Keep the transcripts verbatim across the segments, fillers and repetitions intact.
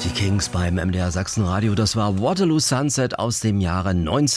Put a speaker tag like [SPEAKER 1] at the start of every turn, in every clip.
[SPEAKER 1] Kings beim M D R Sachsenradio. Das war Waterloo Sunset aus dem Jahre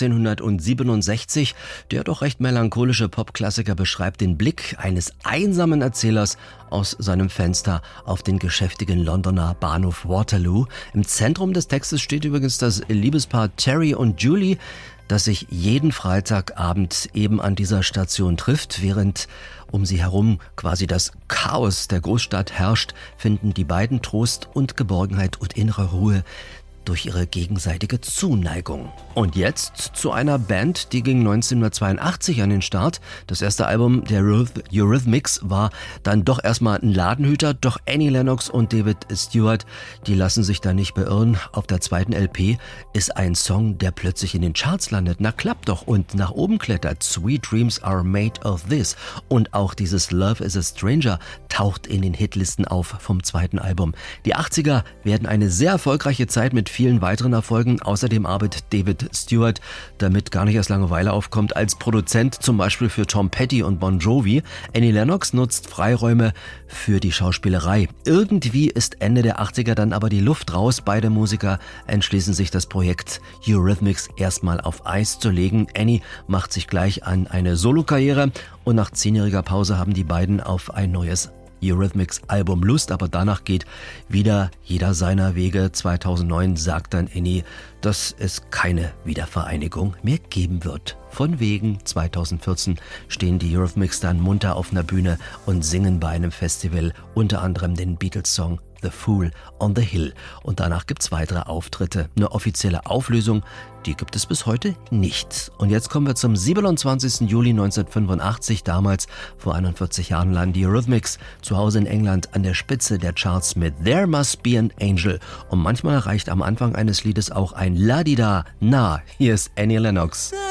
[SPEAKER 1] neunzehnhundertsiebenundsechzig. Der doch recht melancholische Popklassiker beschreibt den Blick eines einsamen Erzählers aus seinem Fenster auf den geschäftigen Londoner Bahnhof Waterloo. Im Zentrum des Textes steht übrigens das Liebespaar Terry und Julie, das sich jeden Freitagabend eben an dieser Station trifft. Während um sie herum quasi das Chaos der Großstadt herrscht, finden die beiden Trost und Geborgenheit und innere Ruhe durch ihre gegenseitige Zuneigung. Und jetzt zu einer Band, die ging neunzehnhundertzweiundachtzig an den Start. Das erste Album der Eurythmics war dann doch erstmal ein Ladenhüter, doch Annie Lennox und David Stewart, die lassen sich da nicht beirren. Auf der zweiten L P ist ein Song, der plötzlich in den Charts landet. Na klappt doch und nach oben klettert. Sweet Dreams Are Made of This. Und auch dieses Love is a Stranger taucht in den Hitlisten auf vom zweiten Album. Die achtziger werden eine sehr erfolgreiche Zeit mit vielen weiteren Erfolgen. Außerdem arbeitet David Stewart, damit gar nicht erst Langeweile aufkommt, als Produzent zum Beispiel für Tom Petty und Bon Jovi. Annie Lennox nutzt Freiräume für die Schauspielerei. Irgendwie ist Ende der achtziger dann aber die Luft raus. Beide Musiker entschließen sich, das Projekt Eurythmics erstmal auf Eis zu legen. Annie macht sich gleich an eine Solokarriere und nach zehnjähriger Pause haben die beiden auf ein neues Eurythmics-Album Lust, aber danach geht wieder jeder seiner Wege. zweitausendneun sagt dann Annie, dass es keine Wiedervereinigung mehr geben wird. Von wegen zweitausendvierzehn stehen die Eurythmics dann munter auf einer Bühne und singen bei einem Festival unter anderem den Beatles-Song The Fool on the Hill. Und danach gibt's weitere Auftritte. Eine offizielle Auflösung, die gibt es bis heute nicht. Und jetzt kommen wir zum siebenundzwanzigsten Juli neunzehnhundertfünfundachtzig. Damals, vor einundvierzig Jahren, landen die Eurythmics zu Hause in England an der Spitze der Charts mit There Must Be an Angel. Und manchmal reicht am Anfang eines Liedes auch ein La-di-da. Na, hier ist Annie Lennox.